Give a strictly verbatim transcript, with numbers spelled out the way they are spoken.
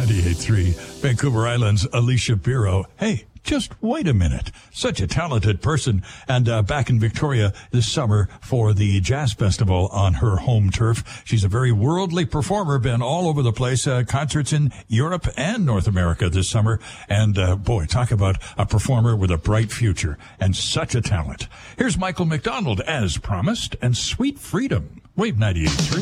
ninety-eight point three, Vancouver Island's Alicia Biro. Hey, just wait a minute. Such a talented person. And uh, back in Victoria this summer for the Jazz Festival on her home turf. She's a very worldly performer, been all over the place. Uh, concerts in Europe and North America this summer. And uh, boy, talk about a performer with a bright future and such a talent. Here's Michael McDonald, as promised, and Sweet Freedom. Wave ninety-eight point three.